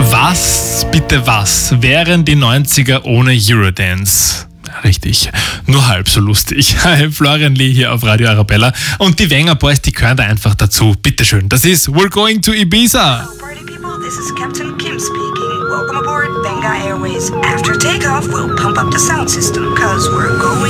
Was, bitte was, wären die 90er ohne Eurodance? Richtig, nur halb so lustig. Florian Lee hier auf Radio Arabella und die Wenger Boys, die gehören da einfach dazu. Bitteschön, das ist We're Going to Ibiza. Hello, party people, this is Captain Kim speaking. Welcome aboard Benga Airways. After takeoff, we'll pump up the sound system, cause we're going